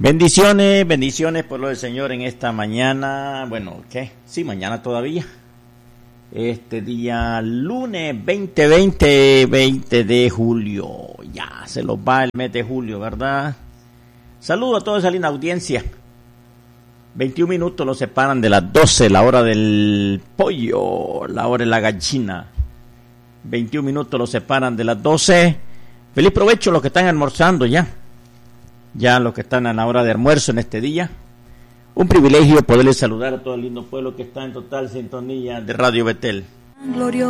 Bendiciones por lo del Señor en esta mañana. Bueno, ¿qué? Sí, mañana todavía. Este día lunes 20 de julio. Ya se nos va el mes de julio, ¿verdad? Saludo a toda esa linda audiencia. 21 minutos los separan de las 12, la hora del pollo, la hora de la gallina. 21 minutos los separan de las 12. Feliz provecho los que están almorzando ya. Ya los que están a la hora de almuerzo en este día. Un privilegio poderles saludar a todo el lindo pueblo que está en total sintonía de Radio Betel.